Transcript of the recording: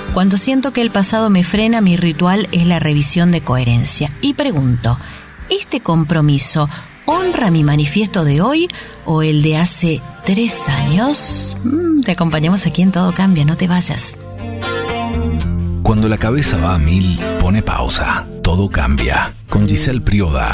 Cuando siento que el pasado me frena, mi ritual es la revisión de coherencia. Y pregunto, ¿este compromiso honra mi manifiesto de hoy o el de hace 3 años? Te acompañamos aquí en Todo Cambia, no te vayas. Cuando la cabeza va a 1000, pone pausa. Todo cambia. Con Giselle Prioda.